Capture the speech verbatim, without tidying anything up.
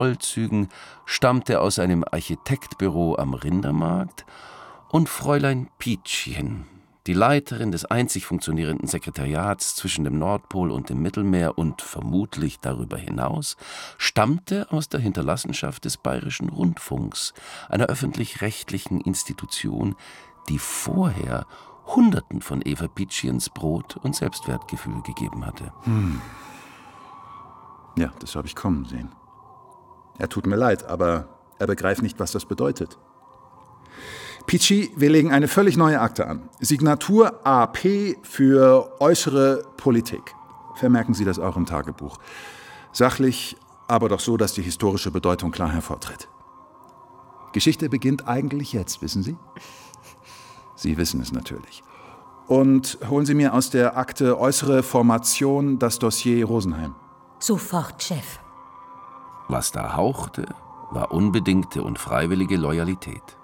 Schriftzügen stammte aus einem Architektbüro am Rindermarkt und Fräulein Pietschchen, die Leiterin des einzig funktionierenden Sekretariats zwischen dem Nordpol und dem Mittelmeer und vermutlich darüber hinaus, stammte aus der Hinterlassenschaft des Bayerischen Rundfunks, einer öffentlich-rechtlichen Institution, die vorher Hunderten von Eva Pietschchens Brot- und Selbstwertgefühl gegeben hatte. Hm. Ja, das habe ich kommen sehen. Er tut mir leid, aber er begreift nicht, was das bedeutet. Pietschi, wir legen eine völlig neue Akte an. Signatur A P für äußere Politik. Vermerken Sie das auch im Tagebuch. Sachlich, aber doch so, dass die historische Bedeutung klar hervortritt. Geschichte beginnt eigentlich jetzt, wissen Sie? Sie wissen es natürlich. Und holen Sie mir aus der Akte äußere Formation das Dossier Rosenheim. Sofort, Chef. Was da hauchte, war unbedingte und freiwillige Loyalität.